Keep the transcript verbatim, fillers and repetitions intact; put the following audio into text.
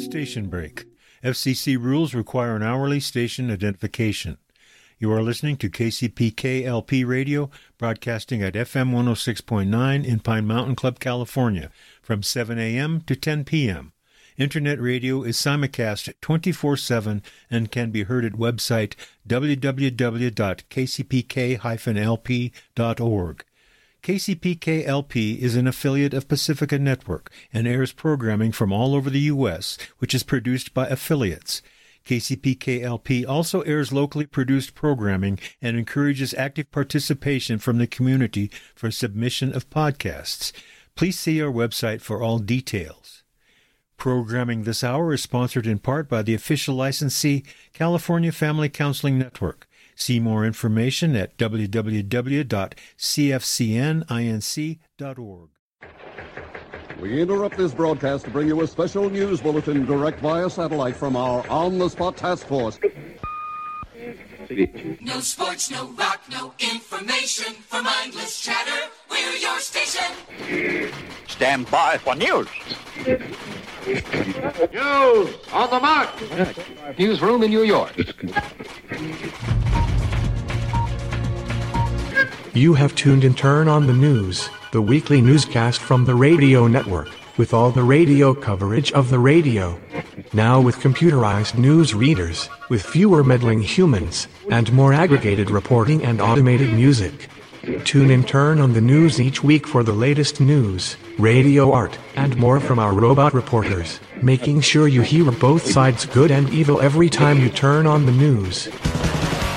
Station break. F C C rules require an hourly station identification. You are listening to K C P K L P Radio, broadcasting at F M one oh six point nine in Pine Mountain Club, California, from seven a.m. to ten p.m. Internet radio is simulcast twenty-four seven and can be heard at website w w w dot k c p k dash l p dot org. K C P K L P is an affiliate of Pacifica Network and airs programming from all over the U S, which is produced by affiliates. K C P K L P also airs locally produced programming and encourages active participation from the community for submission of podcasts. Please see our website for all details. Programming this hour is sponsored in part by the official licensee, California Family Counseling Network. See more information at w w w dot c f c n inc dot org. We interrupt this broadcast to bring you a special news bulletin direct via satellite from our on-the-spot task force. No sports, no rock, no information. For mindless chatter, we're your station. Stand by for news. News on the mark. Newsroom in New York. You have tuned in Turn on the News, the weekly newscast from the radio network, with all the radio coverage of the radio. Now with computerized news readers, with fewer meddling humans, and more aggregated reporting and automated music. Tune in Turn on the News each week for the latest news, radio art, and more from our robot reporters, making sure you hear both sides good and evil every time you turn on the news.